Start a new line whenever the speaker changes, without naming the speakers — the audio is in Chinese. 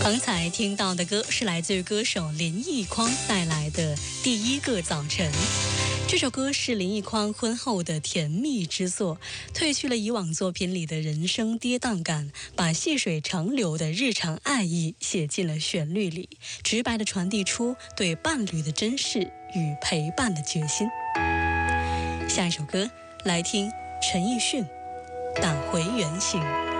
刚才听到的歌是来自于歌手林奕匡带来的《第一个早晨》。这首歌是林奕匡婚后的甜蜜之作，褪去了以往作品里的人生跌宕感，把细水长流的日常爱意写进了旋律里，直白地传递出对伴侣的珍视与陪伴的决心。下一首歌来听陈奕迅《打回原形》。